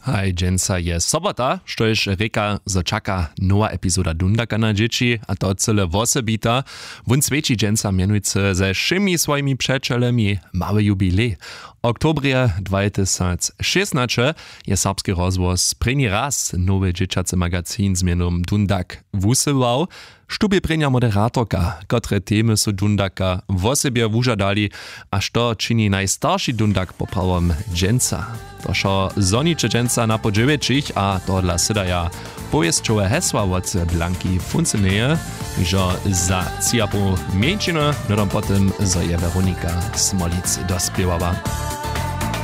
Hej, dżęca je sobota, štož reka, zo čaka nowa epizoda Dundaka na dzieci, a to cyle wosebita. Wun sveći dżęca mianujce ze všemi svojimi přečelemi mały jubilej. Oktobrie 2016 je serbski rozvoz prejni raz nowy dzieciacy magazin z mienom Dundak wusyłał. Štubie prejnja moderatorka, kotre temy su Dundaka wosebie wužadali, a što čini najstarší Dundak po pravom dżęca. To šo zoniče dżęca na podživečích a to dla sydaja powieszczowe hesła od Blanki Funceneje, że za ciapu mieńčiny, no potem za je Weronika Smolic dospiełała.